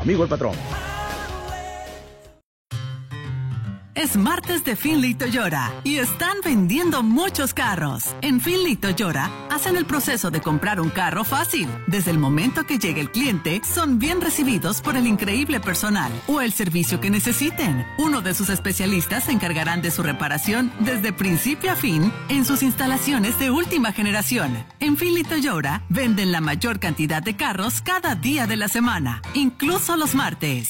amigo el patrón. Es martes de Finley Toyota y están vendiendo muchos carros. En Finley Toyota hacen el proceso de comprar un carro fácil. Desde el momento que llegue el cliente, son bien recibidos por el increíble personal o el servicio que necesiten. Uno de sus especialistas se encargarán de su reparación desde principio a fin en sus instalaciones de última generación. En Finley Toyota venden la mayor cantidad de carros cada día de la semana, incluso los martes.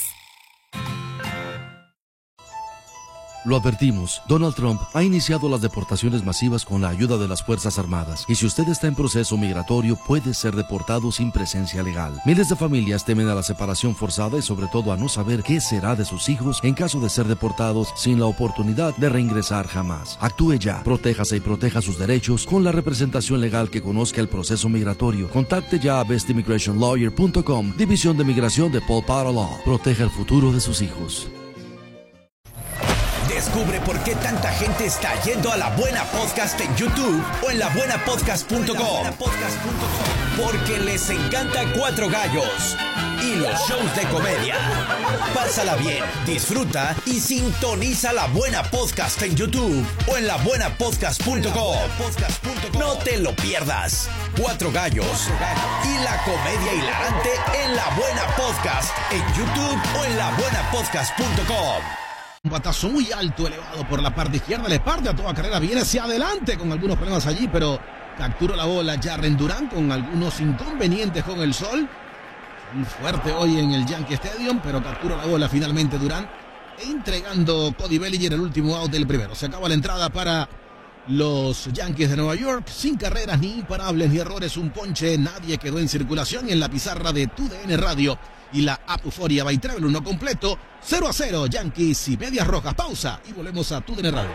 Lo advertimos, Donald Trump ha iniciado las deportaciones masivas con la ayuda de las Fuerzas Armadas. Y si usted está en proceso migratorio, puede ser deportado sin presencia legal. Miles de familias temen a la separación forzada y sobre todo a no saber qué será de sus hijos en caso de ser deportados sin la oportunidad de reingresar jamás. Actúe ya, protéjase y proteja sus derechos con la representación legal que conozca el proceso migratorio. Contacte ya a bestimmigrationlawyer.com, División de Migración de Paul Potter Law. Proteja el futuro de sus hijos. Descubre por qué tanta gente está yendo a La Buena Podcast en YouTube o en labuenapodcast.com. Porque les encanta Cuatro Gallos y los shows de comedia. Pásala bien, disfruta y sintoniza La Buena Podcast en YouTube o en labuenapodcast.com. No te lo pierdas. Cuatro Gallos y la comedia hilarante en La Buena Podcast en YouTube o en labuenapodcast.com. Un batazo muy alto, elevado por la parte izquierda, le parte a toda carrera, viene hacia adelante con algunos problemas allí, pero captura la bola Jarren Duran con algunos inconvenientes con el sol. Muy fuerte hoy en el Yankee Stadium, pero captura la bola finalmente Duran, entregando Cody Bellinger el último out del primero. Se acaba la entrada para los Yankees de Nueva York, sin carreras ni imparables ni errores, un ponche, nadie quedó en circulación, y en la pizarra de TUDN Radio y la app Euforia by Travel, uno completo, 0-0, Yankees y Medias Rojas. Pausa y volvemos a TUDN Radio.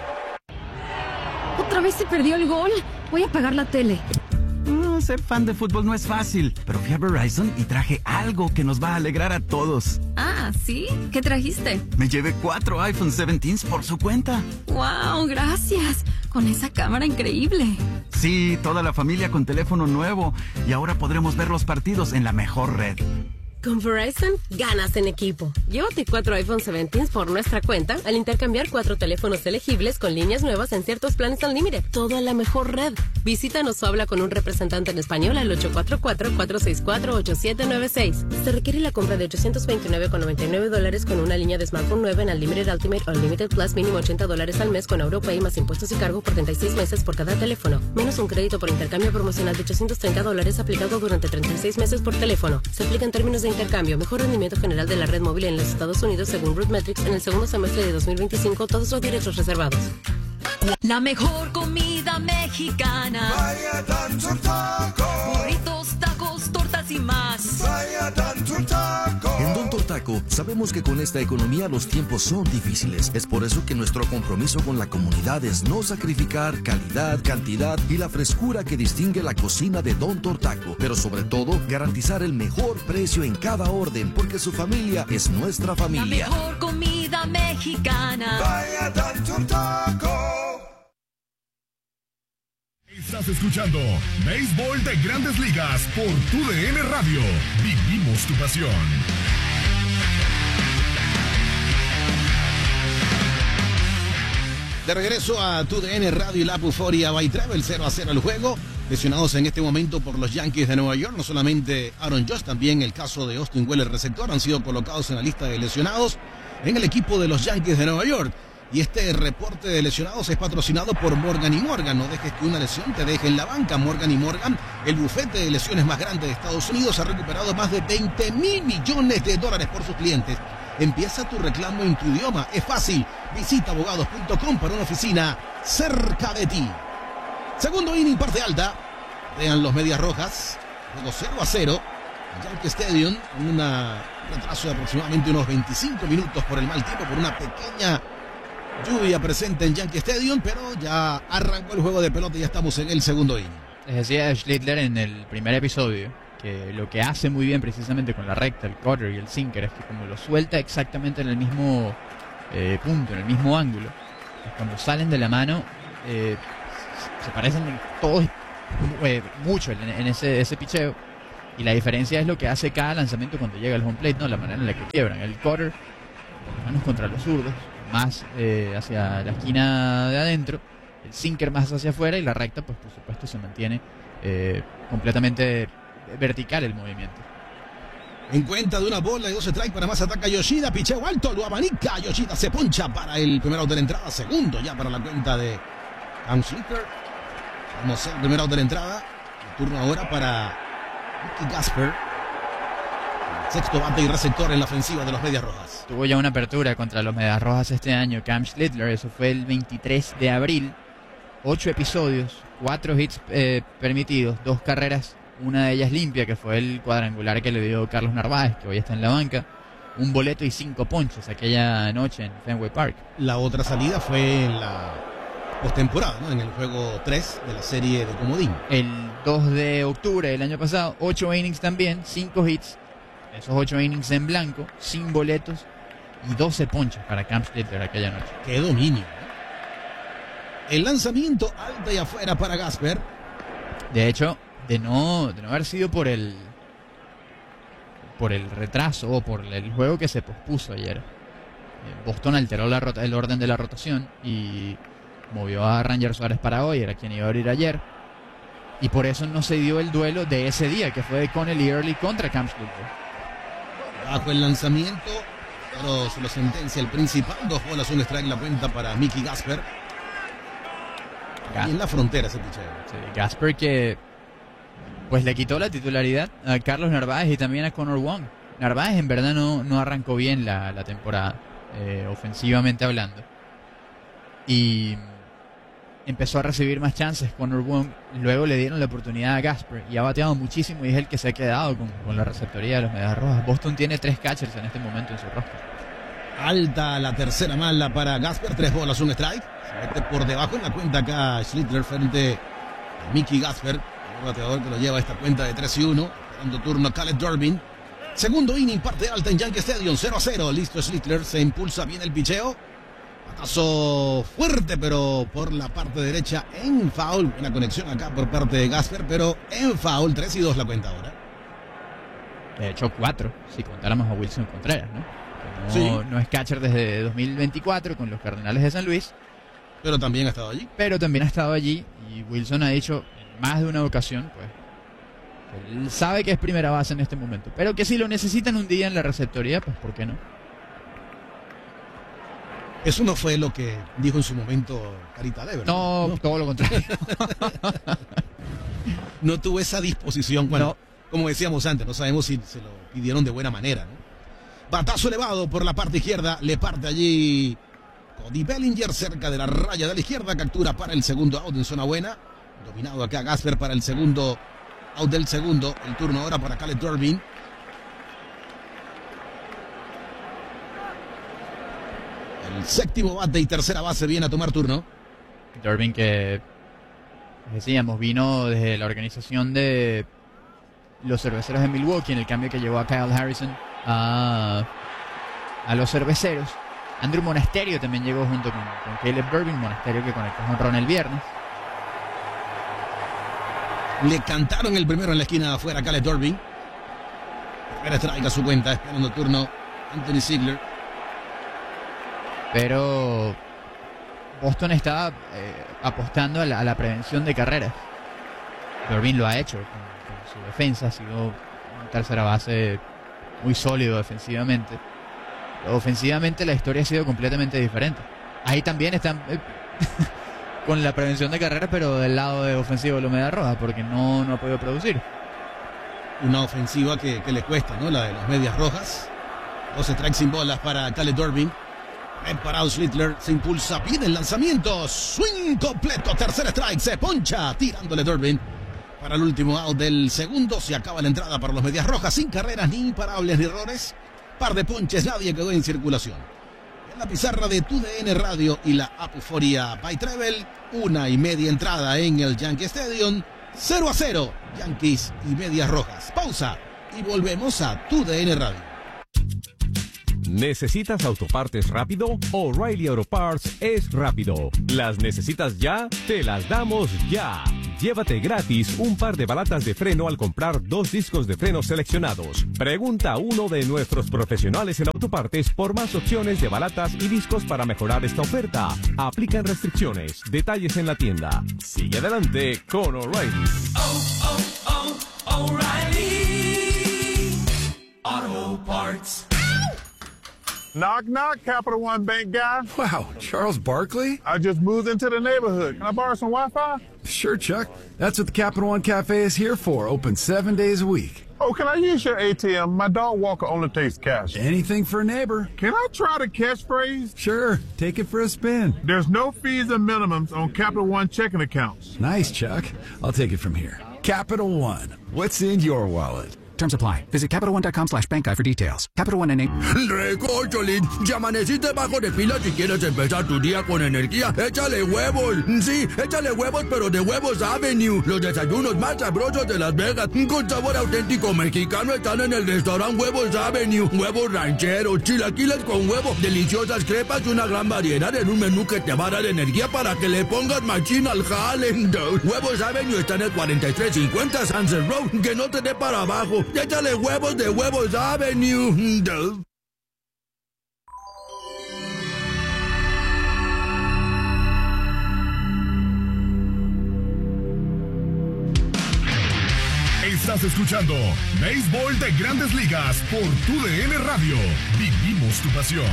¿Otra vez se perdió el gol? Voy a apagar la tele. Ser fan de fútbol no es fácil, pero fui a Verizon y traje algo que nos va a alegrar a todos. Ah, ¿sí? ¿Qué trajiste? Me llevé 4 iPhone 17s por su cuenta. ¡Wow! Gracias. Con esa cámara increíble. Sí, toda la familia con teléfono nuevo. Y ahora podremos ver los partidos en la mejor red. Con Verizon, ganas en equipo. Llévate 4 iPhone 17 por nuestra cuenta al intercambiar 4 teléfonos elegibles con líneas nuevas en ciertos planes Unlimited. Todo en la mejor red. Visítanos o habla con un representante en español al 844-464-8796. Se requiere la compra de $829,99 con una línea de smartphone nueva en Unlimited Ultimate o Unlimited Plus, mínimo $80 al mes con AuroPay más impuestos y cargo por 36 meses por cada teléfono. Menos un crédito por intercambio promocional de $830 aplicado durante 36 meses por teléfono. Se aplica en términos de intercambio. Mejor rendimiento general de la red móvil en los Estados Unidos según RootMetrics en el segundo semestre de 2025. Todos los derechos reservados. La mejor comida mexicana. Vaya Don Taco. Burritos, tacos, tortas y más. Vaya Don Taco. En Don Taco sabemos que con esta economía los tiempos son difíciles. Es por eso que nuestro compromiso con la comunidad es no sacrificar calidad, cantidad y la frescura que distingue la cocina de Don Taco. Pero sobre todo, garantizar el mejor precio en cada orden, porque su familia es nuestra familia. La mejor comida mexicana. Vaya Don Taco. Estás escuchando Béisbol de Grandes Ligas por TUDN Radio. Vivimos tu pasión. De regreso a TUDN Radio y la app Euforia by Travel, 0-0 el juego. Lesionados en este momento por los Yankees de Nueva York, no solamente Aaron Judge, también el caso de Austin Wells, receptor, han sido colocados en la lista de lesionados en el equipo de los Yankees de Nueva York. Y este reporte de lesionados es patrocinado por Morgan & Morgan. No dejes que una lesión te deje en la banca. Morgan & Morgan, el bufete de lesiones más grande de Estados Unidos, ha recuperado más de $20,000 millones por sus clientes. Empieza tu reclamo en tu idioma. Es fácil. Visita abogados.com para una oficina cerca de ti. Segundo inning, parte alta. Vean los Medias Rojas. Luego 0-0. Yankee Stadium, con un retraso de aproximadamente unos 25 minutos por el mal tiempo, por una pequeña lluvia presente en Yankee Stadium, pero ya arrancó el juego de pelota y ya estamos en el segundo inning. Les decía Schlittler en el primer episodio que lo que hace muy bien precisamente con la recta, el cutter y el sinker es que como lo suelta exactamente en el mismo punto, en el mismo ángulo, cuando salen de la mano se parecen todos mucho en ese picheo. Y la diferencia es lo que hace cada lanzamiento cuando llega al home plate, ¿no? La manera en la que quiebran. El cutter, por lo menos contra los zurdos, más hacia la esquina de adentro. El sinker más hacia afuera y la recta, pues por supuesto se mantiene completamente vertical el movimiento. En cuenta de una bola y 2 strikes para más ataca Yoshida, picheo alto, lo abanica, Yoshida se poncha para el primer out de la entrada, segundo ya para la cuenta de Cam Schlittler. Vamos al primer out de la entrada, el turno ahora para Mickey Gasper, sexto bate y receptor en la ofensiva de los Medias Rojas. Tuvo ya una apertura contra los Medias Rojas este año, Cam Schlittler, eso fue el 23 de abril, 8 episodios, 4 hits permitidos, 2 carreras, una de ellas limpia, que fue el cuadrangular que le dio Carlos Narváez, que hoy está en la banca, un boleto y 5 ponches aquella noche en Fenway Park. La otra salida fue en la postemporada, ¿no? En el juego 3 de la serie de comodín. El 2 de octubre del año pasado, 8 innings también, 5 hits, esos 8 innings en blanco, sin boletos y 12 ponches para Cam Schlittler aquella noche. ¡Qué dominio! El lanzamiento alta y afuera para Gasper. De hecho, de no haber sido por el retraso o por el juego que se pospuso ayer, Boston alteró el orden de la rotación y movió a Ranger Suárez para hoy, era quien iba a abrir ayer, y por eso no se dio el duelo de ese día, que fue de Connelly Early contra Cam Schlittler. Bajo el lanzamiento, pero se lo sentencia el principal, 2 bolas, 1 strike, la cuenta para Mickey Gasper. Y en la frontera ese picheo. Sí, Gasper que pues le quitó la titularidad a Carlos Narváez y también a Connor Wong. Narváez en verdad no arrancó bien la temporada, ofensivamente hablando. Y empezó a recibir más chances Connor Wong. Luego le dieron la oportunidad a Gasper y ha bateado muchísimo y es el que se ha quedado con la receptoría de los Medias Rojas. Boston tiene 3 catchers en este momento en su roster. Alta la tercera mala para Gasper, 3 bolas, 1 strike. Se mete por debajo en la cuenta acá Schlittler frente a Mickey Gasper, el bateador que lo lleva a esta cuenta de 3-1. Esperando turno a Caleb Durbin. Segundo inning, parte alta en Yankee Stadium, 0-0. Listo Schlittler, se impulsa bien el picheo. Batazo fuerte, pero por la parte derecha en foul. Una conexión acá por parte de Gasper, pero en foul. 3-2 la cuenta ahora. De hecho, 4, si contáramos a Wilson Contreras, ¿no? Sí. No es catcher desde 2024 con los Cardenales de San Luis. Pero también ha estado allí. Y Wilson ha dicho en más de una ocasión, pues, que él sabe que es primera base en este momento, pero que si lo necesitan un día en la receptoría, pues ¿por qué no? Eso no fue lo que dijo en su momento Carita Lever. No, todo lo contrario. No tuvo esa disposición. Bueno, como decíamos antes, no sabemos si se lo pidieron de buena manera, ¿no? Batazo elevado por la parte izquierda, le parte allí Cody Bellinger cerca de la raya de la izquierda, captura para el segundo out en zona buena. Dominado acá Gasper para el segundo out del segundo. El turno ahora para Caleb Durbin. El séptimo bate y tercera base viene a tomar turno. Durbin que, decíamos, vino desde la organización de los Cerveceros de Milwaukee en el cambio que llevó a Kyle Harrison a los Cerveceros. Andrew Monasterio también llegó junto con Caleb Durbin. Monasterio que conectó con Ron el viernes. Le cantaron el primero en la esquina de afuera a Caleb Durbin. Primera strike a su cuenta, esperando turno Anthony Ziegler. Pero Boston está apostando a la prevención de carreras. Durbin lo ha hecho con su defensa. Ha sido una tercera base muy sólido defensivamente. Pero ofensivamente la historia ha sido completamente diferente. Ahí también están con la prevención de carreras, pero del lado de ofensivo de los Medias Rojas, porque no ha podido producir. Una ofensiva que le cuesta, ¿no? La de los Medias Rojas. 2 strikes sin bolas para Caleb Durbin. Preparado Schlittler, se impulsa bien el lanzamiento. Swing completo, tercer strike, se poncha, tirándole Durbin. Para el último out del segundo, se acaba la entrada para los Medias Rojas, sin carreras, ni imparables, ni errores. Par de ponches, nadie quedó en circulación. En la pizarra de TUDN Radio y la app Euforia by Travel, 1:30 entrada en el Yankee Stadium, 0-0, Yankees y Medias Rojas. Pausa y volvemos a TUDN Radio. ¿Necesitas autopartes rápido? O'Reilly Auto Parts es rápido. ¿Las necesitas ya? Te las damos ya. Llévate gratis un par de balatas de freno al comprar 2 discos de frenos seleccionados. Pregunta a uno de nuestros profesionales en autopartes por más opciones de balatas y discos para mejorar esta oferta. Aplican restricciones. Detalles en la tienda. Sigue adelante con O'Reilly. O'Reilly Auto Parts. Knock, knock, Capital One Bank guy. Wow, Charles Barkley? I just moved into the neighborhood. Can I borrow some Wi-Fi? Sure, Chuck. That's what the Capital One Cafe is here for. Open 7 days a week. Oh, can I use your ATM? My dog walker only takes cash. Anything for a neighbor. Can I try the catchphrase? Sure, take it for a spin. There's no fees and minimums on Capital One checking accounts. Nice, Chuck. I'll take it from here. Capital One. What's in your wallet? Terms apply. Visit CapitalOne.com/bankguy for details. Capital One N.A. Recocholín, ya amaneciste bajo de pila si quieres empezar tu día con energía. Échale huevos. Sí, échale huevos, pero de Huevos Avenue. Los desayunos más sabrosos de Las Vegas, con sabor auténtico mexicano, están en el restaurante Huevos Avenue. Huevos rancheros, chilaquiles con huevo, deliciosas crepas y una gran variedad en un menú que te va a dar energía para que le pongas machín al jale. Huevos Avenue está en el 4350 Sunset Road. Que no te dé para abajo. Échale huevos de Huevos Avenue. Estás escuchando Béisbol de Grandes Ligas por TUDN Radio. Vivimos tu pasión.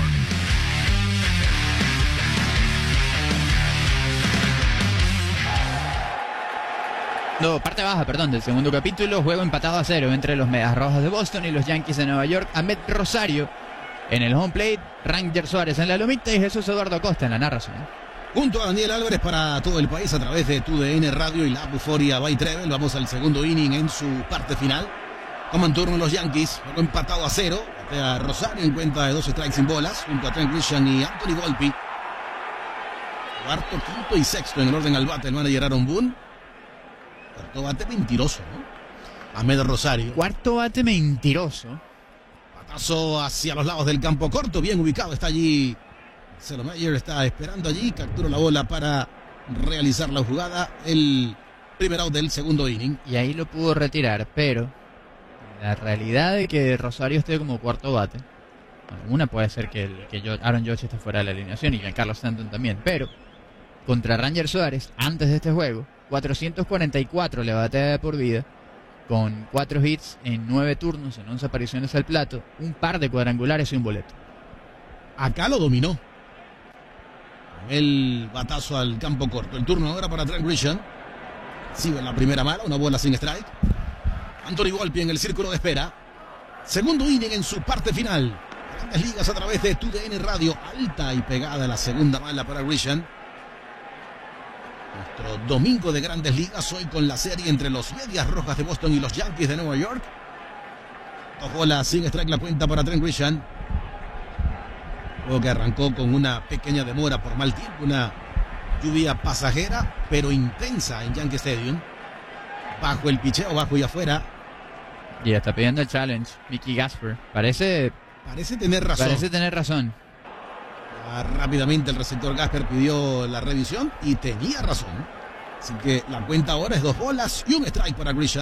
Parte baja, del segundo capítulo. Juego empatado a 0 entre los Medias Rojas de Boston y los Yankees de Nueva York. Ahmed Rosario en el home plate, Ranger Suárez en la lomita y Jesús Eduardo Acosta en la narración. Junto a Daniel Álvarez para todo el país a través de TUDN Radio y la Buforia by Trevel. Vamos al segundo inning en su parte final. Toman turno los Yankees. Juego empatado a 0. Batea Rosario en cuenta de 2 strikes sin bolas. Junto a Trent Grisham y Anthony Volpe. Cuarto, quinto y sexto en el orden al bate el manager Aaron Boone. Cuarto bate mentiroso, ¿no? Ahmed Rosario. Cuarto bate mentiroso. Patazo hacia los lados del campo corto. Bien ubicado. Está allí. Selomeyer está esperando allí. Captura la bola para realizar la jugada. El primer out del segundo inning. Y ahí lo pudo retirar, pero la realidad de que Rosario esté como cuarto bate. Bueno, una puede ser que Aaron Judge esté fuera de la alineación y Giancarlo Stanton también. Pero contra Ranger Suárez, antes de este juego, 444 le batea de por vida, con 4 hits en 9 turnos, en 11 apariciones al plato, un par de cuadrangulares y un boleto. Acá lo dominó. El batazo al campo corto. El turno ahora para Trent Grisham. Sigue la primera mala, una bola sin strike. Anthony Volpe en el círculo de espera. Segundo inning en su parte final. Grandes Ligas a través de TUDN Radio. Alta y pegada la segunda mala para Grisham. Nuestro domingo de Grandes Ligas hoy con la serie entre los Medias Rojas de Boston y los Yankees de Nueva York. 2 bolas sin strike la cuenta para Trent Grisham. Juego que arrancó con una pequeña demora por mal tiempo, una lluvia pasajera pero intensa en Yankee Stadium. Bajo el picheo, bajo y afuera. Y está pidiendo el challenge Mickey Gasper. Parece tener razón. Rápidamente el receptor Gasper pidió la revisión y tenía razón. Así que la cuenta ahora es 2 bolas y un strike para Grisham.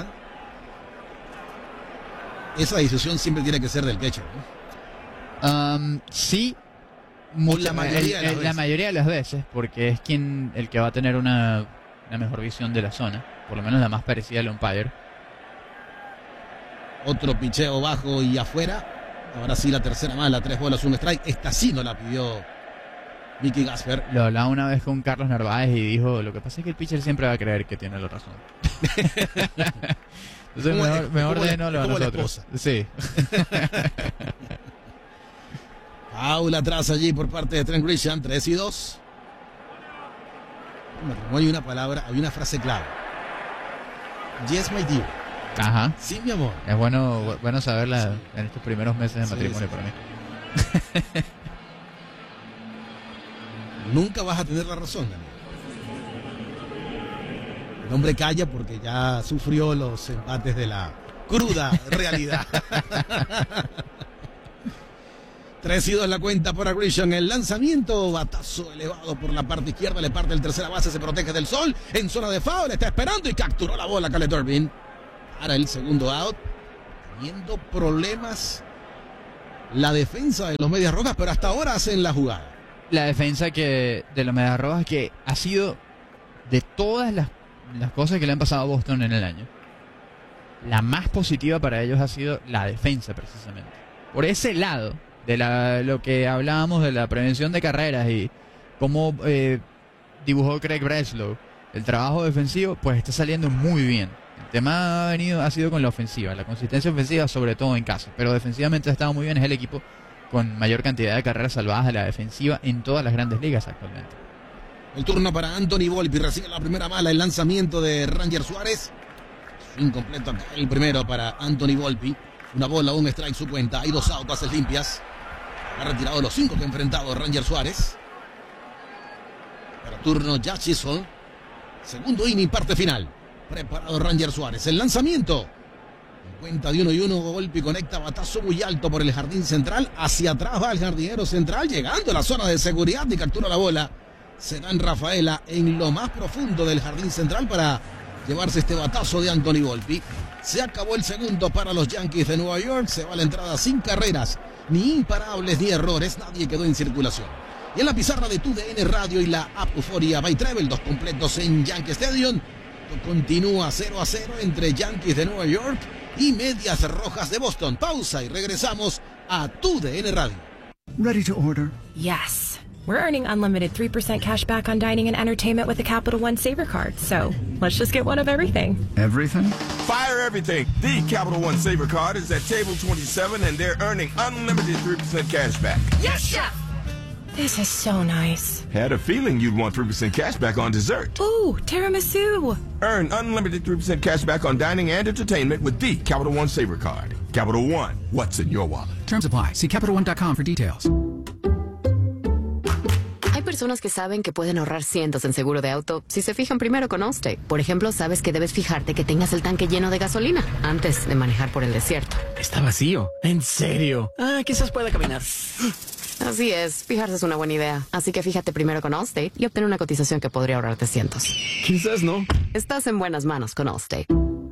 Esa decisión siempre tiene que ser del catcher, ¿no? Sí. La mayoría de las veces, porque es el que va a tener una mejor visión de la zona, por lo menos la más parecida al umpire. Otro picheo bajo y afuera. Ahora sí la tercera mala, 3 bolas, un strike. Esta sí no la pidió Mickey Gasper. Lo hablaba una vez con Carlos Narváez y dijo, lo que pasa es que el pitcher siempre va a creer que tiene la razón. Entonces mejor déjenoslo a nosotros. Sí. Aula atrás allí por parte de Trent Grisham, 3-2. Hay una palabra, hay una frase clave. Yes, my dear. Ajá. Sí, mi amor. Es bueno saberla en estos primeros meses de matrimonio para mí. Nunca vas a tener la razón, amigo. El hombre calla porque ya sufrió los embates de la cruda realidad. 3-2 la cuenta para Grisham. El lanzamiento, batazo elevado por la parte izquierda, le parte el tercera base, se protege del sol. En zona de foul, está esperando y capturó la bola Caleb Durbin. Para el segundo out. Teniendo problemas la defensa de los Medias Rojas, pero hasta ahora hacen la jugada. La defensa de los Medias Rojas que ha sido de todas las cosas que le han pasado a Boston en el año, la más positiva para ellos ha sido la defensa, precisamente. Por ese lado de lo que hablábamos de la prevención de carreras y cómo dibujó Craig Breslow el trabajo defensivo, pues está saliendo muy bien. El tema ha sido con la ofensiva, la consistencia ofensiva, sobre todo en casa, pero defensivamente ha estado muy bien. Es el equipo con mayor cantidad de carreras salvadas de la defensiva en todas las grandes ligas actualmente. El turno para Anthony Volpi, recibe la primera bala, el lanzamiento de Ranger Suárez. Incompleto acá el primero para Anthony Volpi. Una bola, un strike su cuenta. Hay 2 outs, bases limpias. Ha retirado los 5 que ha enfrentado Ranger Suárez. Para turno Josh Chisholm. Segundo inning, parte final. Preparado Ranger Suárez. El lanzamiento. En cuenta de 1-1, Volpi conecta batazo muy alto por el jardín central. Hacia atrás va el jardinero central, llegando a la zona de seguridad y captura la bola. Se da en Rafaela en lo más profundo del jardín central para llevarse este batazo de Anthony Volpi. Se acabó el segundo para los Yankees de Nueva York. Se va la entrada sin carreras, ni imparables ni errores. Nadie quedó en circulación. Y en la pizarra de TUDN Radio y la app Euphoria by Travel, 2 completos en Yankee Stadium. Continúa 0-0 entre Yankees de Nueva York y Medias Rojas de Boston. Pausa y regresamos a TUDN Radio. Ready to order? Yes. We're earning unlimited 3% cash back on dining and entertainment with the Capital One Saver Card. So let's just get one of everything. Everything? Fire everything. The Capital One Saver Card is at table 27 and they're earning unlimited 3% cash back. Yes, Chef! This is so nice. Had a feeling you'd want 3% cash back on dessert. Ooh, tiramisu. Earn unlimited 3% cash back on dining and entertainment with the Capital One Saver Card. Capital One, what's in your wallet? Terms apply. See CapitalOne.com for details. Hay personas que saben que pueden ahorrar cientos en seguro de auto si se fijan primero con Allstate. Por ejemplo, sabes que debes fijarte que tengas el tanque lleno de gasolina antes de manejar por el desierto. Está vacío. ¿En serio? Quizás pueda caminar. Así es, fijarse es una buena idea. Así que fíjate primero con Allstate y obtén una cotización que podría ahorrarte cientos. Quizás no. Estás en buenas manos con Allstate.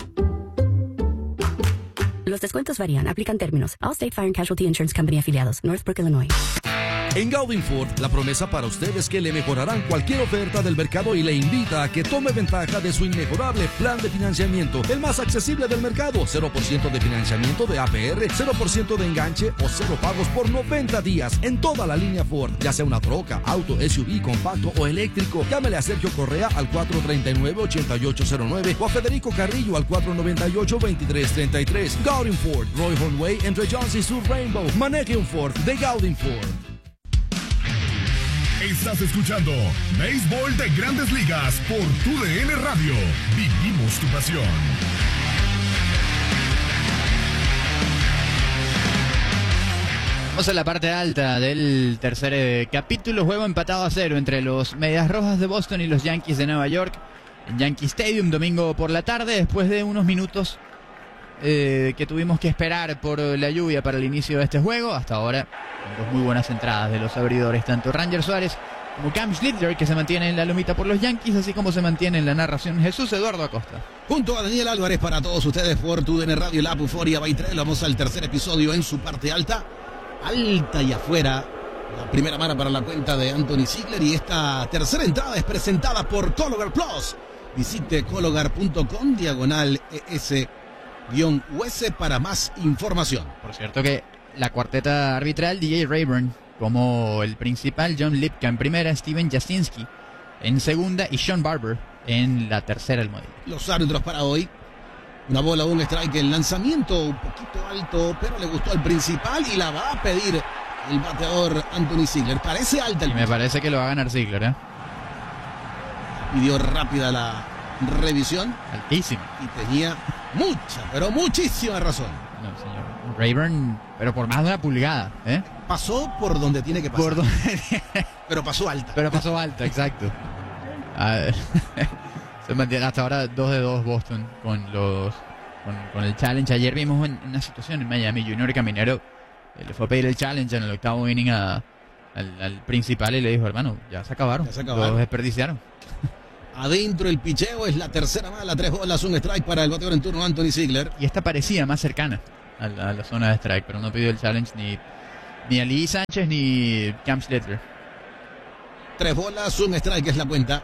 Los descuentos varían, aplican términos. Allstate Fire and Casualty Insurance Company afiliados, Northbrook, Illinois. En Gaudin Ford, la promesa para usted es que le mejorarán cualquier oferta del mercado y le invita a que tome ventaja de su inmejorable plan de financiamiento, el más accesible del mercado. 0% de financiamiento de APR, 0% de enganche o 0 pagos por 90 días en toda la línea Ford, ya sea una troca, auto, SUV, compacto o eléctrico. Llámele a Sergio Correa al 439-8809 o a Federico Carrillo al 498-2333. Gaudin Ford, Roy Hornway, entre Jones y Sur Rainbow. Maneje un Ford de Gaudin Ford. Estás escuchando Béisbol de Grandes Ligas por TUDN Radio. Vivimos tu pasión. Vamos a la parte alta del tercer capítulo. Juego empatado a 0 entre los Medias Rojas de Boston y los Yankees de Nueva York en Yankee Stadium, domingo por la tarde, después de unos minutos que tuvimos que esperar por la lluvia para el inicio de este juego. Hasta ahora, dos muy buenas entradas de los abridores, tanto Ranger Suárez como Cam Schlittler, que se mantiene en la lomita por los Yankees, así como se mantiene en la narración Jesús Eduardo Acosta. Junto a Daniel Álvarez para todos ustedes por TUDN Radio y la Euphoria by Travel. Vamos al tercer episodio en su parte alta. Alta y afuera. La primera mano para la cuenta de Anthony Ziegler, y esta tercera entrada es presentada por Cologar Plus. Visite cologar.com /ES-US para más información. Por cierto que la cuarteta arbitral, DJ Rayburn como el principal, John Lipka en primera, Steven Jasinski en segunda y Sean Barber en la tercera el modelo. Los árbitros para hoy: una bola, un strike, el lanzamiento un poquito alto, pero le gustó al principal y la va a pedir el bateador Anthony Ziegler. Parece alta el me parece que lo va a ganar Ziegler, Pidió rápida la revisión. Altísima. Y tenía mucha, pero muchísima razón. No, señor. Rayburn, pero por más de una pulgada, Pasó por donde tiene que pasar. Pero pasó alta. Pero pasó alta, exacto. Se mantiene hasta ahora 2-2 Boston con el challenge. Ayer vimos una situación en Miami. Junior Caminero le fue a pedir el challenge en el octavo inning al principal y le dijo, hermano, ya se acabaron. Los desperdiciaron. Adentro el picheo, es la tercera mala, 3 bolas, un strike para el bateador en turno Anthony Ziegler. Y esta parecía más cercana a la zona de strike, pero no pidió el challenge ni a Lee Sánchez ni Cam Schlittler. 3 bolas, un strike es la cuenta.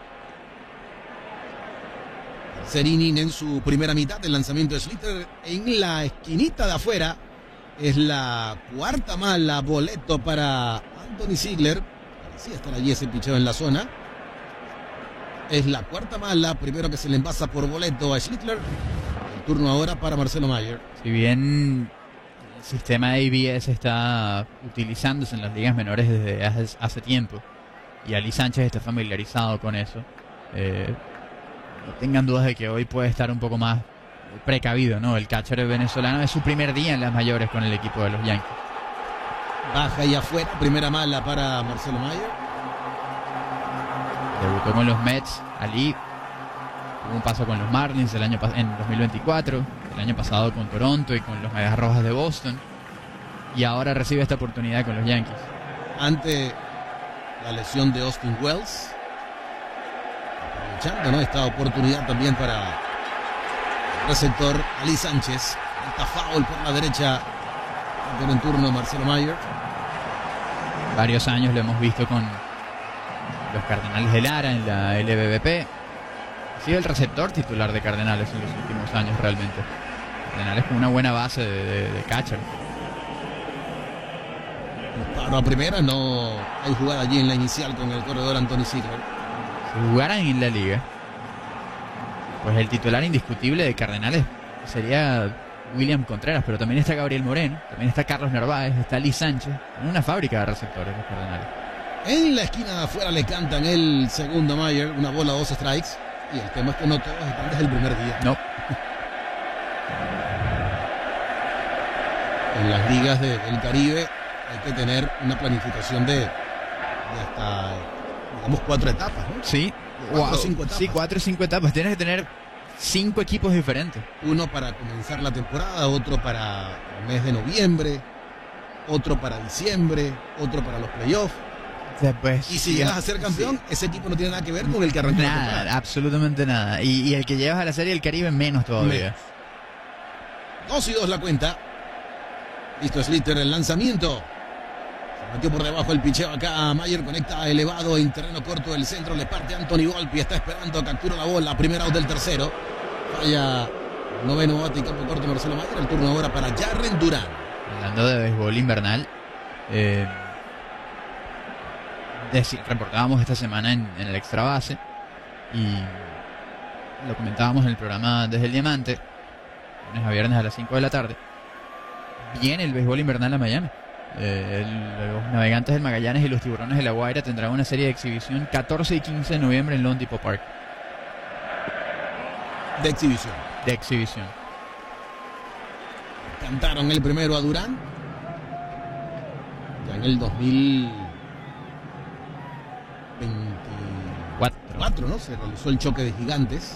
Serinin en su primera mitad, el lanzamiento de Schlittler en la esquinita de afuera. Es la cuarta mala, boleto para Anthony Ziegler. Parecía estar allí ese picheo en la zona. Es la cuarta mala, primero que se le envasa por boleto a Schlittler. El turno ahora para Marcelo Mayer. Si bien el sistema de ABS está utilizándose en las ligas menores desde hace tiempo y Ali Sánchez está familiarizado con eso, no tengan dudas de que hoy puede estar un poco más precavido, ¿no? El catcher venezolano es su primer día en las mayores con el equipo de los Yankees. Baja y afuera, primera mala para Marcelo Mayer. Debutó con los Mets, Ali. Tuvo un paso con los Marlins en 2024. El año pasado con Toronto y con los Medias Rojas de Boston. Y ahora recibe esta oportunidad con los Yankees. Ante la lesión de Austin Wells. Aprovechando, ¿no?, esta oportunidad también para el receptor Ali Sánchez. Está foul por la derecha. En turno Marcelo Mayer. Varios años lo hemos visto con los Cardenales de Lara en la LBBP. Ha sido el receptor titular de Cardenales en los últimos años realmente. Cardenales con una buena base de catcher. Disparo a primera, no hay jugada allí en la inicial con el corredor Anthony Ziegler. Si jugaran en la liga, pues el titular indiscutible de Cardenales sería William Contreras, pero también está Gabriel Moreno, también está Carlos Narváez, está Lee Sánchez, en una fábrica de receptores los Cardenales. En la esquina de afuera le cantan el segundo Mayer, una bola, 2 strikes. Y el tema es que no todos están desde el primer día. No. En las ligas del Caribe hay que tener una planificación de hasta, digamos, 4 etapas, ¿no? Sí. 4 o 5 etapas. Sí, 4 o 5 etapas. Tienes que tener 5 equipos diferentes. Uno para comenzar la temporada, otro para el mes de noviembre, otro para diciembre, otro para los playoffs. Pues, y si llegas a ser campeón, ese equipo no tiene nada que ver con el que arrancó la temporada. Nada, absolutamente nada. Y el que llevas a la Serie del Caribe menos todavía. 2-2 la cuenta. Listo, Schlittler, el lanzamiento. Se metió por debajo el picheo acá. Mayer conecta elevado en terreno corto del centro. Le parte Anthony Volpi. Está esperando, captura la bola. Primera out del tercero. Falla noveno bate y campo corto Marcelo Mayer. El turno ahora para Jarren Duran. Hablando de béisbol invernal, reportábamos esta semana en el Extra Base y lo comentábamos en el programa Desde el Diamante, lunes a viernes a las 5 de la tarde. Viene el béisbol invernal a Miami. Los Navegantes del Magallanes y los Tiburones de La Guaira tendrán una serie de exhibición 14 y 15 de noviembre en Lone Depot Park. De exhibición. De exhibición. Cantaron el primero a Durán. Ya en el 2024, ¿no? Se realizó el choque de gigantes.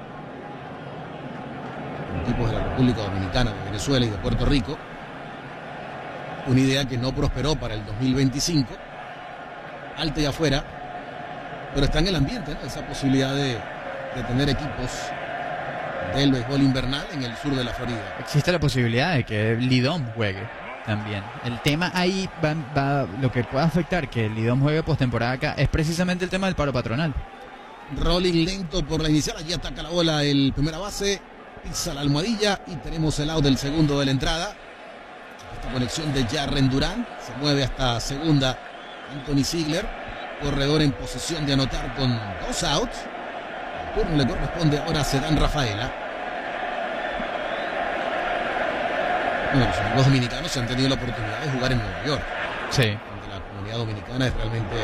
Equipos de la República Dominicana, de Venezuela y de Puerto Rico. Una idea que no prosperó para el 2025. Alta y afuera. Pero está en el ambiente, ¿no?, esa posibilidad de tener equipos del béisbol invernal en el sur de la Florida. Existe la posibilidad de que Lidom juegue también. El tema ahí va lo que puede afectar que el Lidom juegue postemporada acá es precisamente el tema del paro patronal. Rolling lento por la inicial. Allí ataca la bola el primera base. Pisa la almohadilla y tenemos el out del segundo de la entrada. Esta conexión de Jarren Duran. Se mueve hasta segunda Anthony Ziegler. Corredor en posición de anotar con 2 outs. El turno le corresponde ahora a Cedán Rafaela. Bueno, los equipos dominicanos se han tenido la oportunidad de jugar en Nueva York. Sí. Donde la comunidad dominicana realmente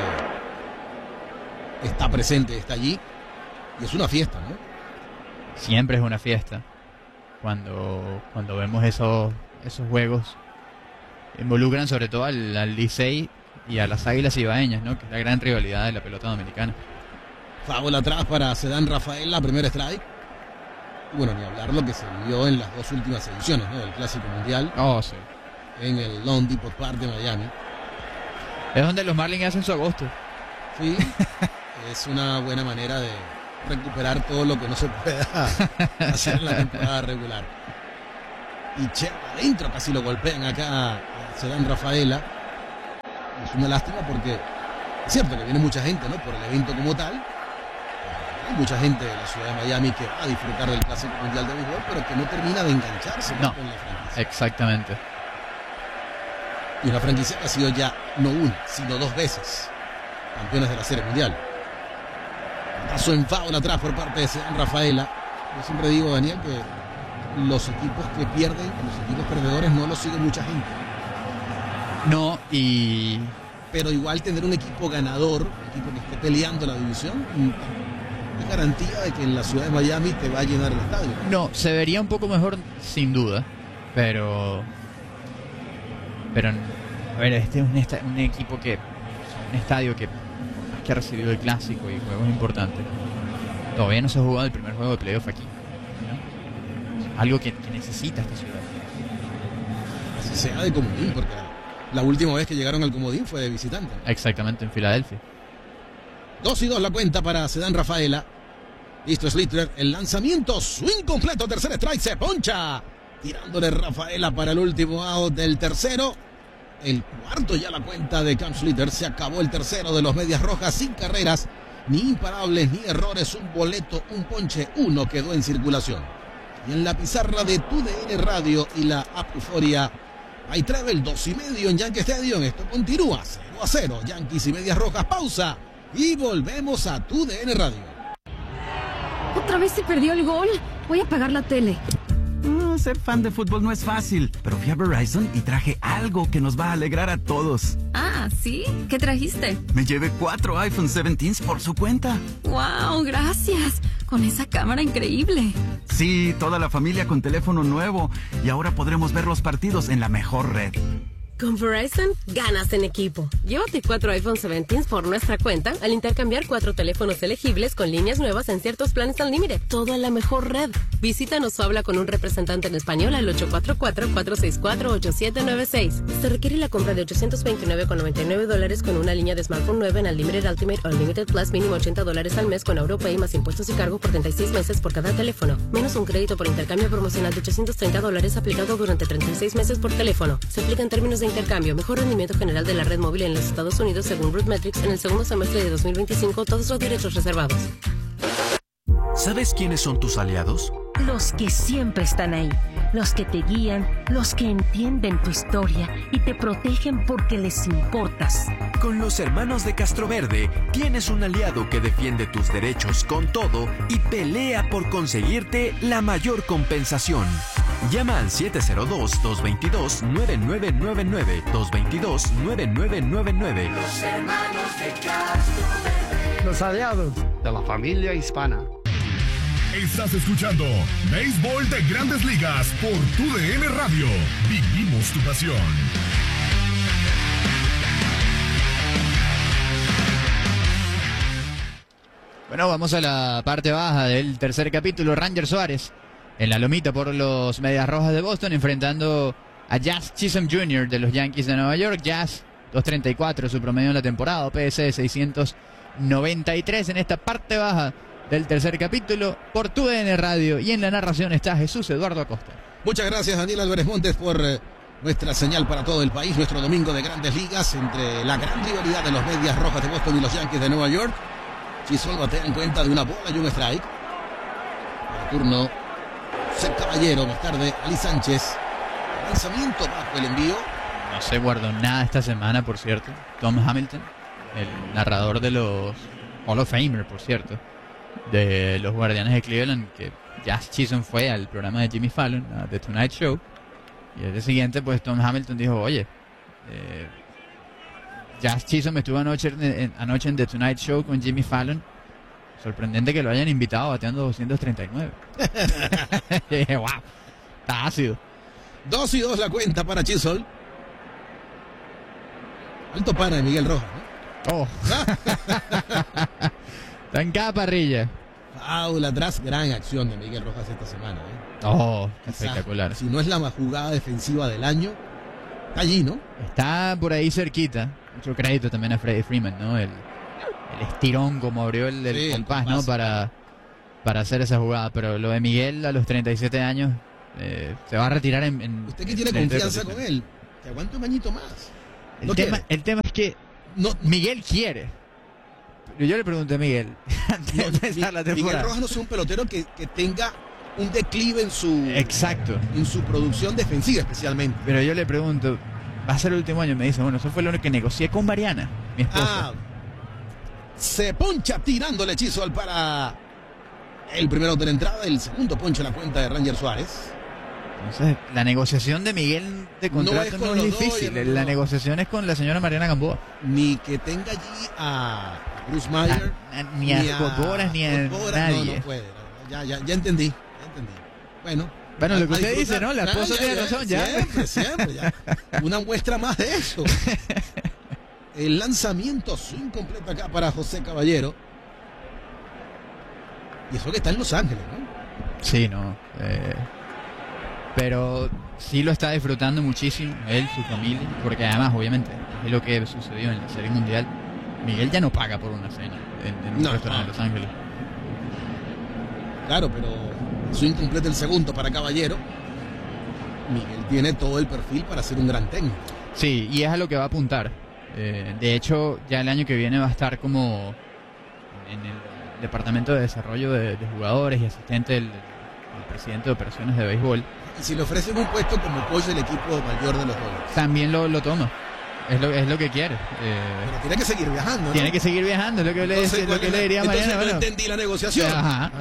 está presente, está allí. Y es una fiesta, ¿no? Siempre es una fiesta. Cuando vemos esos juegos, involucran sobre todo al Licey y a las Águilas Ibaeñas, ¿no?, que es la gran rivalidad de la pelota dominicana. Foul atrás para Cedán Rafael, la primera strike. Y bueno, ni hablar lo que se vio en las 2 últimas ediciones, ¿no?, del Clásico Mundial. Oh, sí. en el Lone Depot Park de Miami. Es donde los Marlins hacen su agosto. Sí, es una buena manera de recuperar todo lo que no se pueda hacer en la temporada regular. Y Che adentro casi lo golpean acá a Ceddanne Rafaela. Es una lástima porque es cierto que viene mucha gente, ¿no?, por el evento como tal. Hay mucha gente de la ciudad de Miami que va a disfrutar del Clásico Mundial de Béisbol, pero que no termina de engancharse con la franquicia. Exactamente. Y una franquicia que ha sido ya no una, sino 2 veces campeones de la Serie Mundial. Paso en foul atrás por parte de Ceddanne Rafaela. Yo siempre digo, Daniel, que los equipos que pierden, los equipos perdedores, no los sigue mucha gente. No, pero igual tener un equipo ganador, un equipo que esté peleando la división, es garantía de que en la ciudad de Miami te va a llenar el estadio. No, se vería un poco mejor sin duda, pero a ver, este es un equipo que, un estadio que ha recibido el clásico y juegos importantes. Todavía no se ha jugado el primer juego de playoff aquí, ¿no? Algo que necesita esta ciudad. Así sea de comodín, porque la última vez que llegaron al comodín fue de visitante. Exactamente, en Filadelfia. 2-2 la cuenta para Ceddanne Rafaela. Listo Schlichter, el lanzamiento, swing completo, tercer strike, se poncha. Tirándole Rafaela para el último out del tercero. El cuarto ya la cuenta de Cam Schlichter. Se acabó el tercero de los Medias Rojas, sin carreras, ni imparables, ni errores. Un boleto, un ponche, uno quedó en circulación. Y en la pizarra de TUDN Radio y la app Euforia, hay travel 2:30 en Yankee Stadium. Esto continúa 0-0. Yankees y Medias Rojas, pausa. Y volvemos a TUDN Radio. ¿Otra vez se perdió el gol? Voy a apagar la tele. Ser fan de fútbol no es fácil, pero fui a Verizon y traje algo que nos va a alegrar a todos. Ah, ¿sí? ¿Qué trajiste? Me llevé 4 iPhone 17 por su cuenta. ¡Wow! Gracias. Con esa cámara increíble. Sí, toda la familia con teléfono nuevo. Y ahora podremos ver los partidos en la mejor red. Con Verizon, ganas en equipo. Llévate 4 iPhone 17 por nuestra cuenta al intercambiar 4 teléfonos elegibles con líneas nuevas en ciertos planes al límite. Todo en la mejor red. Visítanos o habla con un representante en español al 844-464-8796. Se requiere la compra de $829,99 con una línea de smartphone nueva en Unlimited Ultimate o Unlimited Plus, mínimo $80 al mes con AuroPay más impuestos y cargo por 36 meses por cada teléfono. Menos un crédito por intercambio promocional de $830 aplicado durante 36 meses por teléfono. Se aplica en términos de intercambio. Mejor rendimiento general de la red móvil en los Estados Unidos según RootMetrics en el segundo semestre de 2025. Todos los derechos reservados. ¿Sabes quiénes son tus aliados? Los que siempre están ahí, los que te guían, los que entienden tu historia y te protegen porque les importas. Con los hermanos de Castroverde tienes un aliado que defiende tus derechos con todo y pelea por conseguirte la mayor compensación. Llama al 702-222-9999, 222-9999. Los hermanos de Castroverde. Los aliados de la familia hispana. Estás escuchando Béisbol de Grandes Ligas por TUDN Radio. Vivimos tu pasión. Bueno, vamos a la parte baja del tercer capítulo. Ranger Suárez en la lomita por los Medias Rojas de Boston, enfrentando a Jazz Chisholm Jr. de los Yankees de Nueva York. Jazz 2.34 su promedio en la temporada, OPS de 693 en esta parte baja del tercer capítulo por TUDN Radio, y en la narración está Jesús Eduardo Acosta. Muchas gracias, Daniel Álvarez Montes, por nuestra señal para todo el país, nuestro domingo de Grandes Ligas entre la gran rivalidad de los Medias Rojas de Boston y los Yankees de Nueva York. Chisholm batea en cuenta de una bola y un strike. Para turno Seth Caballero, más tarde Ali Sánchez. Lanzamiento bajo el envío. No se guardó nada esta semana, por cierto. Tom Hamilton, el narrador de los Hall of Famer, por cierto, de los Guardianes de Cleveland, que Jazz Chisholm fue al programa de Jimmy Fallon, a The Tonight Show, y el día siguiente pues Tom Hamilton dijo, oye, Jazz Chisholm estuvo anoche en The Tonight Show con Jimmy Fallon, sorprendente que lo hayan invitado bateando 239. Y dije, wow, está ácido. 2-2 la cuenta para Chisholm. Alto pana de Miguel Rojas, ¿no? Oh. Está en cada parrilla. Foul atrás, gran acción de Miguel Rojas esta semana, ¿eh? Oh, espectacular. Si no es la más jugada defensiva del año, Está allí, ¿no? Está por ahí cerquita. Mucho crédito también a Freddie Freeman, ¿no? El estirón, como abrió el compás, ¿no? Para hacer esa jugada. Pero lo de Miguel a los 37 años se va a retirar en ¿Usted que tiene confianza con él? Que aguante un añito más. El tema es que Miguel quiere. Yo le pregunté a Miguel antes de empezar la temporada. Miguel Rojas no es un pelotero que tenga un declive en su producción defensiva especialmente. Pero yo le pregunto, va a ser el último año, me dice, bueno, eso fue lo que negocié con Mariana, mi esposa. Se poncha tirándole hechizo al para el primero de la entrada, el segundo poncha en la cuenta de Ranger Suárez. Entonces, la negociación de Miguel de contrato no es difícil, la negociación es con la señora Mariana Gamboa. Ni que tenga allí a Bruce Meyer, ni a Cotoras, ni a nadie. No puede. Ya entendí. Bueno, lo que usted dice, ¿no? La esposa tiene razón, ya. Siempre, ya. Una muestra más de eso. El lanzamiento swing completo acá para José Caballero. Y eso que está en Los Ángeles, ¿no? Sí, no. Pero sí lo está disfrutando muchísimo, él, su familia, porque además, obviamente, es lo que sucedió en la Serie Mundial. Miguel ya no paga por una cena en un restaurante de Los Ángeles. Claro, pero swing completo el segundo para Caballero. Miguel tiene todo el perfil para ser un gran técnico. Sí, y es a lo que va a apuntar. De hecho, ya el año que viene va a estar como en el departamento de desarrollo de jugadores y asistente del presidente de operaciones de béisbol. Y si le ofrecen un puesto como coach del equipo mayor de los Dodgers, también lo toma. Es lo que quiere. Pero tiene que seguir viajando, ¿no? Tiene que seguir viajando, es lo que le diría a Mariana. Entonces no entendí la negociación. Ajá.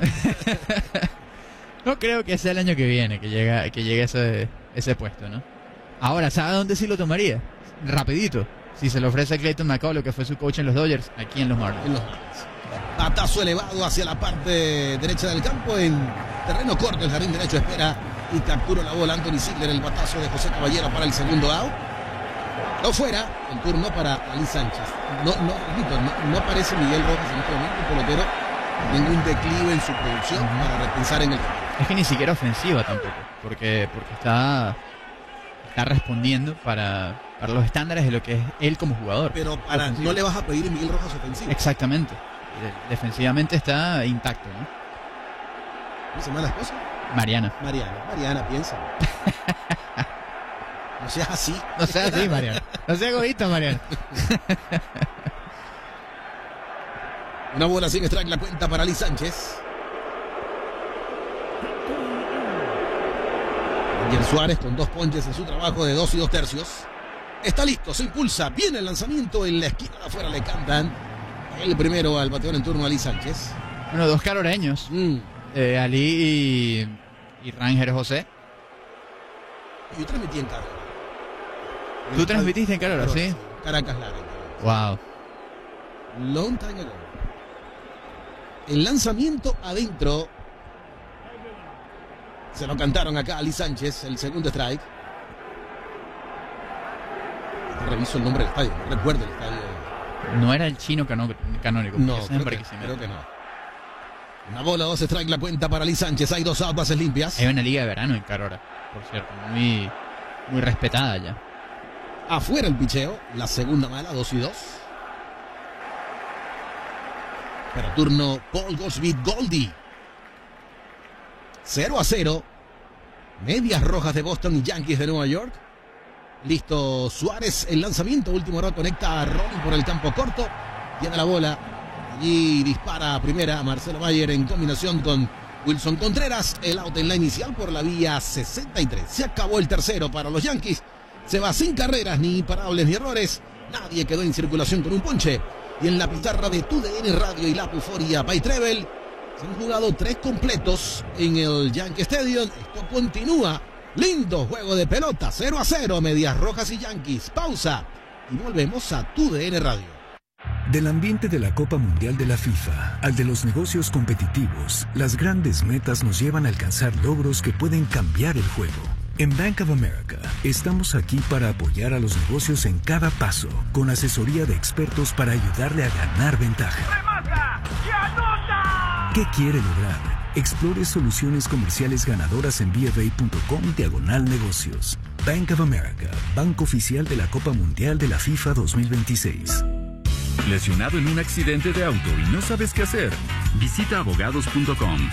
No creo que sea el año que viene que llegue ese puesto, ¿no? Ahora, ¿sabe dónde sí lo tomaría? Rapidito. Si se lo ofrece a Clayton McCullough, que fue su coach en los Dodgers, aquí en los Marlins. Batazo elevado hacia la parte derecha del campo, en terreno corto, el jardín derecho espera y captura la bola Anthony Ziegler, el batazo de José Caballero para el segundo out. No fuera, el turno para Ali Sánchez. No aparece Miguel Rojas en este momento, pelotero, ningún declive en su producción para repensar en el campo. Es que ni siquiera ofensiva tampoco, porque está respondiendo para los estándares de lo que es él como jugador. Pero no le vas a pedir a Miguel Rojas ofensivo. Exactamente. Defensivamente está intacto, ¿no? ¿Cómo se llama la esposa? Mariana, piensa. No seas así. No seas así, Mariana. No seas egoísta, Mariana. Una bola sin strike, la cuenta para Ali Sánchez. Ranger Suárez con 2 ponches en su trabajo de 2 2/3. Está listo, se impulsa. Viene el lanzamiento en la esquina de afuera. Le cantan el primero al bateador en turno, Ali Sánchez. Bueno, 2 caroreños. Ali y Ranger José. Yo transmití en Carora. ¿Tú transmitiste en Carora, sí? Caracas Lara. Wow. Long time ago. El lanzamiento adentro. Se lo cantaron acá a Ali Sánchez, el segundo strike. Reviso el nombre del estadio, no recuerdo el estadio. No era el chino canónico. No, creo que no. Una bola, 2 strike, la cuenta para Ali Sánchez. Hay 2 outs, bases limpias. Hay una liga de verano en Carora, por cierto, muy respetada ya. Afuera el picheo, la segunda mala, 2-2. Pero turno Paul Goldschmidt-Goldie. 0-0. Medias Rojas de Boston y Yankees de Nueva York. Listo Suárez, el lanzamiento, último round, conecta a Ron por el campo corto. Tiene la bola. Allí dispara a primera Marcelo Mayer en combinación con Wilson Contreras. El out en la inicial por la vía 63. Se acabó el tercero para los Yankees. Se va sin carreras, ni imparables, ni errores. Nadie quedó en circulación con un ponche. Y en la pizarra de TUDN Radio y la Euforia by Treble se han jugado 3 completos en el Yankee Stadium. Esto continúa. Lindo juego de pelota. 0-0. Medias Rojas y Yankees. Pausa. Y volvemos a TUDN Radio. Del ambiente de la Copa Mundial de la FIFA al de los negocios competitivos, las grandes metas nos llevan a alcanzar logros que pueden cambiar el juego. En Bank of America, estamos aquí para apoyar a los negocios en cada paso, con asesoría de expertos para ayudarle a ganar ventaja. ¡Remata! ¡Y anota! ¿Qué quiere lograr? Explore soluciones comerciales ganadoras en bfa.com/negocios. Bank of America, banco oficial de la Copa Mundial de la FIFA 2026. ¿Lesionado en un accidente de auto y no sabes qué hacer? Visita abogados.com.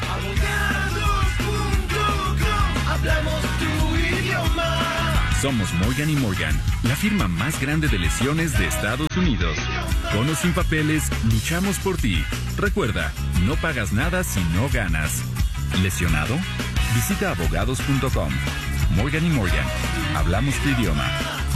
Hablamos tu idioma. Somos Morgan & Morgan, la firma más grande de lesiones de Estados Unidos. Con o sin papeles, luchamos por ti. Recuerda, no pagas nada si no ganas. ¿Lesionado? Visita abogados.com. Morgan & Morgan. Hablamos tu idioma.